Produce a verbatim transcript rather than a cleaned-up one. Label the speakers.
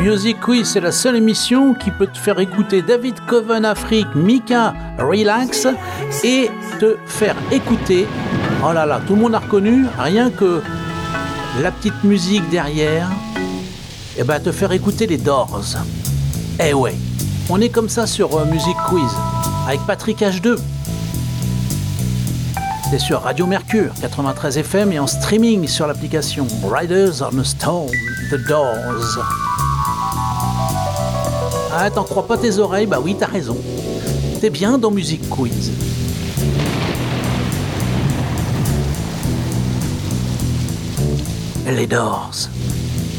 Speaker 1: Music Quiz, c'est la seule émission qui peut te faire écouter David Coven Afrique, Mika Relax et te faire écouter, oh là là, tout le monde a reconnu, rien que la petite musique derrière, et ben te faire écouter les Doors. Eh ouais, on est comme ça sur euh, Music Quiz avec Patrick H deux. C'est sur Radio Mercure quatre-vingt-treize F M et en streaming sur l'application Riders on the Storm, The Doors. Ah, t'en crois pas tes oreilles? Bah oui, t'as raison. T'es bien dans Music Quiz. Les Doors.